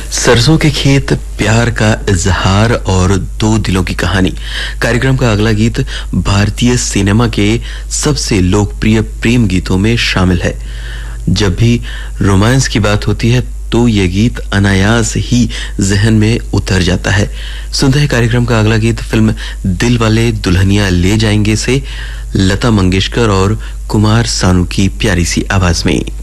सरसों के खेत, प्यार का इजहार और दो दिलों की कहानी। कार्यक्रम का अगला गीत भारतीय सिनेमा के सबसे लोकप्रिय प्रेम गीतों में शामिल है। जब भी रोमांस की बात होती है तो यह गीत अनायास ही जहन में उतर जाता है। सुनते हैं कार्यक्रम का अगला गीत फिल्म दिल वाले दुल्हनिया ले जाएंगे से लता मंगेशकर और कुमार सानू की प्यारी सी आवाज में।